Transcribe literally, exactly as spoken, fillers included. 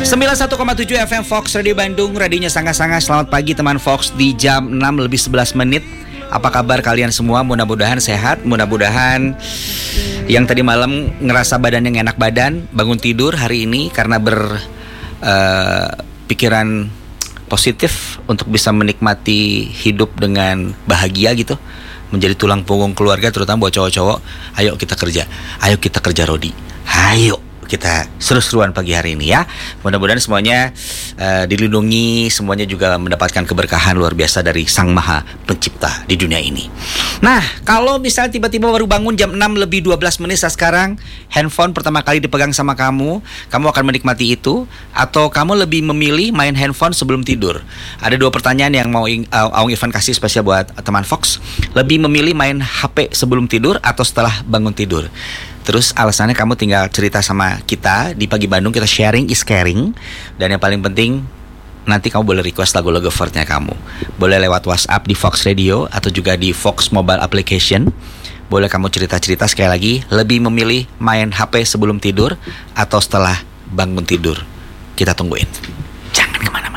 sembilan puluh satu koma tujuh F M Fox Radio Bandung, radionya sangat-sangat. Selamat pagi teman Fox di jam enam lebih sebelas menit. Apa kabar kalian semua? Mudah-mudahan sehat, mudah-mudahan yang tadi malam ngerasa badannya enak badan, bangun tidur hari ini karena berpikiran uh, positif untuk bisa menikmati hidup dengan bahagia gitu, menjadi tulang punggung keluarga, terutama buat cowok-cowok. Ayo kita kerja, ayo kita kerja Rodi, ayo kita seru-seruan pagi hari ini ya. Mudah-mudahan semuanya uh, dilindungi, semuanya juga mendapatkan keberkahan luar biasa dari Sang Maha Pencipta di dunia ini. Nah, kalau misalnya tiba-tiba baru bangun jam enam lebih dua belas menit saat sekarang, handphone pertama kali dipegang sama kamu, kamu akan menikmati itu, atau kamu lebih memilih main handphone sebelum tidur? Ada dua pertanyaan yang mau uh, Aung Irfan kasih spesial buat teman Fox. Lebih memilih main H P sebelum tidur atau setelah bangun tidur? Terus alasannya kamu tinggal cerita sama kita di Pagi Bandung, kita sharing is caring. Dan yang paling penting, nanti kamu boleh request lagu-lagu favoritnya kamu. Boleh lewat WhatsApp di Fox Radio atau juga di Fox Mobile Application. Boleh kamu cerita-cerita. Sekali lagi, lebih memilih main H P sebelum tidur atau setelah bangun tidur? Kita tungguin. Jangan kemana-mana.